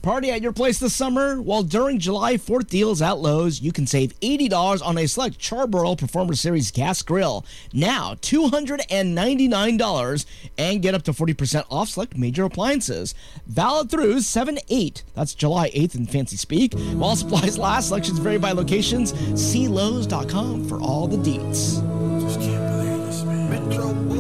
Party at your place this summer? Well, during July 4th deals at Lowe's, you can save $80 on a select Char-Broil Performer Series gas grill. Now, $299, and get up to 40% off select major appliances. Valid through 7/8. That's July 8th in fancy speak. While supplies last, selections vary by locations. See Lowes.com for all the deets. Just can't believe this, man. Metro